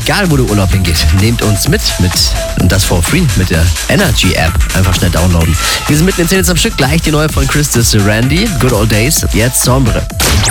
egal wo du Urlaub hingeht, nehmt uns mit und das for free mit der Energy App. Einfach schnell downloaden. Wir sind mitten in 10 am Stück, gleich die neue von Chris Randy, Good Old Days, jetzt Sombre.